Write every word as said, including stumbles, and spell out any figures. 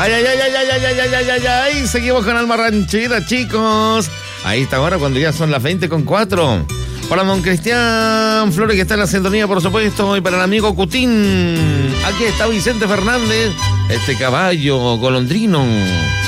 Ay, ay, ay, ay, ay, ay, ay, ay, ay, ay, ay. Seguimos con Alma Ranchera, chicos. Ahí está ahora cuando ya son las veinte con cuatro. Para don Cristian Flores, que está en la sintonía, por supuesto, y para el amigo Cutín. Aquí está Vicente Fernández, este caballo golondrino.